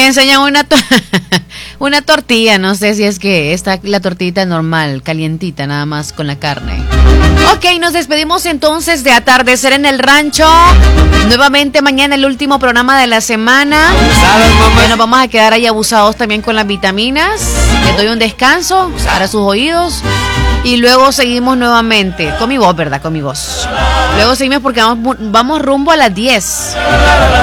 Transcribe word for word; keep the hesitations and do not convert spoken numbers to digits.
me enseñan una to- una tortilla, no sé si es que está la tortita normal, calientita, nada más con la carne. Ok, nos despedimos entonces de Atardecer en el Rancho. Nuevamente mañana el último programa de la semana. Ya nos vamos a quedar ahí abusados también con las vitaminas. Les doy un descanso para sus oídos. Y luego seguimos nuevamente con mi voz, ¿verdad? Con mi voz. Luego seguimos porque vamos, vamos rumbo a las diez.